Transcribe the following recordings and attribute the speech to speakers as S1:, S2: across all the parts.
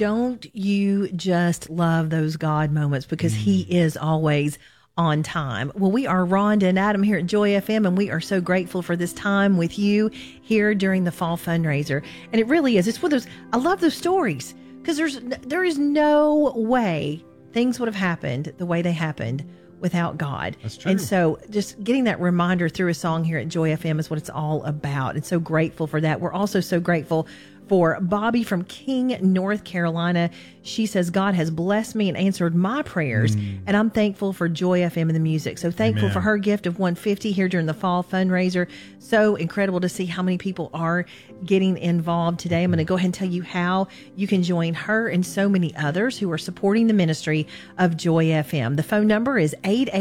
S1: don't you just love those God moments because he is always on time? Well, we are Rhonda and Adam here at Joy FM, and we are so grateful for this time with you here during the fall fundraiser. And it really is. It's one of those, I love those stories because there is no way things would have happened the way they happened without God.
S2: That's true.
S1: And so just getting that reminder through a song here at Joy FM is what it's all about. And so grateful for that. We're also so grateful for Bobby from King, North Carolina. She says, God has blessed me and answered my prayers, and I'm thankful for Joy FM and the music. So thankful
S2: Amen.
S1: for her gift of $150 here during the fall fundraiser. So incredible to see how many people are getting involved today. I'm going to go ahead and tell you how you can join her and so many others who are supporting the ministry of Joy FM. The phone number is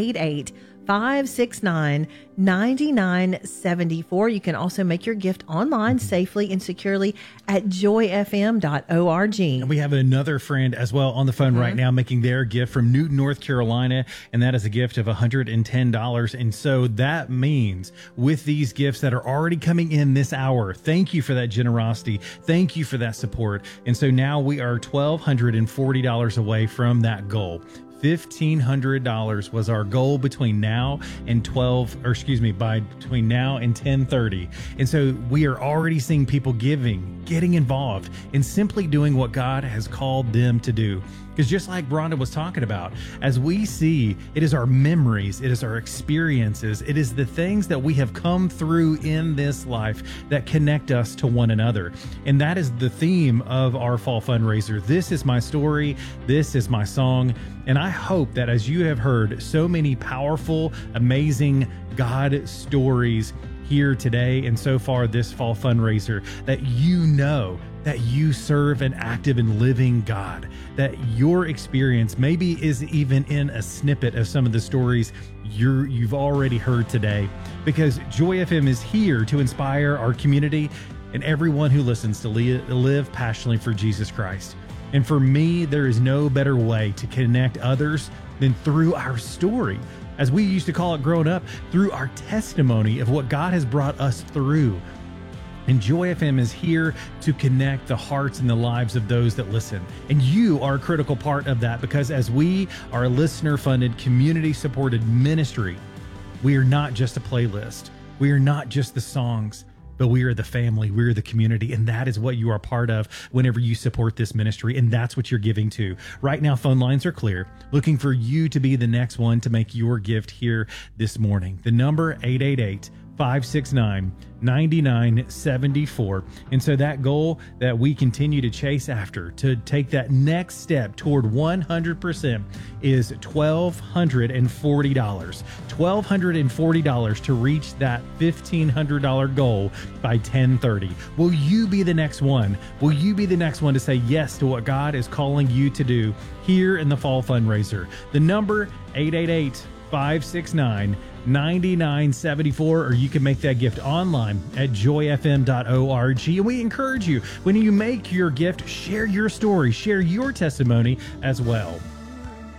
S1: 888-569-9974. You can also make your gift online safely and securely at joyfm.org.
S2: And we have another friend as well on the phone right now making their gift from Newton, North Carolina, and that is a gift of $110. And so that means with these gifts that are already coming in this hour, thank you for that generosity. Thank you for that support. And so now we are $1,240 away from that goal. $1,500 was our goal between now and between now and 10:30. And so we are already seeing people giving, getting involved, and simply doing what God has called them to do. Because just like Rhonda was talking about, as we see, it is our memories, it is our experiences, it is the things that we have come through in this life that connect us to one another. And that is the theme of our fall fundraiser. This is my story. This is my song. And I hope that as you have heard so many powerful, amazing God stories here today and so far this fall fundraiser, that you know that you serve an active and living God, that your experience maybe is even in a snippet of some of the stories you've already heard today, because Joy FM is here to inspire our community and everyone who listens to live passionately for Jesus Christ. And for me, there is no better way to connect others than through our story. As we used to call it growing up, through our testimony of what God has brought us through. And Joy FM is here to connect the hearts and the lives of those that listen. And you are a critical part of that, because as we are a listener-funded, community-supported ministry, we are not just a playlist. We are not just the songs, but we are the family. We are the community. And that is what you are part of whenever you support this ministry. And that's what you're giving to. Right now, phone lines are clear. Looking for you to be the next one to make your gift here this morning. The number 888-569-9974. And so that goal that we continue to chase after, to take that next step toward 100%, is $1,240. $1,240 to reach that $1,500 goal by 10:30. Will you be the next one? Will you be the next one to say yes to what God is calling you to do here in the fall fundraiser? The number 888-569-9974, or you can make that gift online at joyfm.org. And we encourage you, when you make your gift, share your story, share your testimony as well.